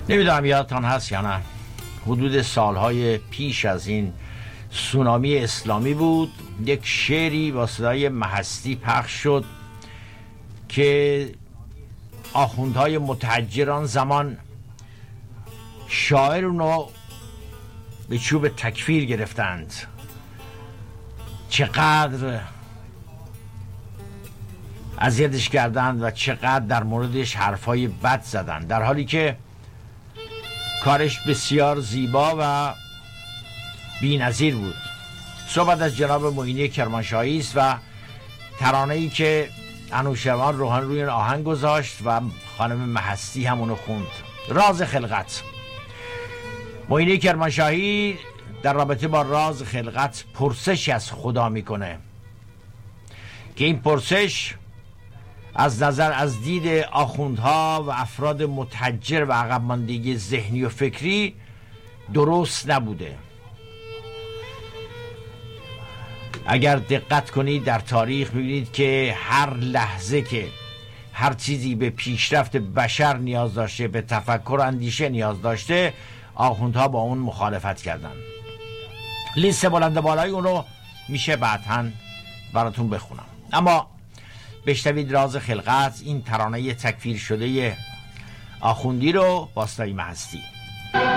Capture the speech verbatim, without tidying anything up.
نمیدونم یادتان هست یا نه، حدود سالهای پیش از این سونامی اسلامی بود، یک شعری با صدای مهستی پخش شد که آخوندهای متحجر آن زمان شاعر رو به چوب تکفیر گرفتند. چقدر اذیتش کردند و چقدر در موردش حرفای بد زدند، در حالی که کارش بسیار زیبا و بی‌نظیر بود. صحبت از جناب معینی کرمانشاهی است و ترانه‌ای که انوشیروان روحانی روی آهنگ گذاشت و خانم مهستی همونو خوند. راز خلقت. معینی کرمانشاهی در رابطه با راز خلقت پرسش از خدا میکنه که این پرسش از نظر از دید آخوندها و افراد متحجر و عقب ماندگی ذهنی و فکری درست نبوده. اگر دقت کنید در تاریخ می‌بینید که هر لحظه که هر چیزی به پیشرفت بشر نیاز داشته، به تفکر و اندیشه نیاز داشته، آخوندها با اون مخالفت کردن. لیست بلند بالای اون رو میشه بعداً براتون بخونم، اما بشنوید راز خلقت، این ترانه تکفیر شده آخوندی رو با صدای مهستی.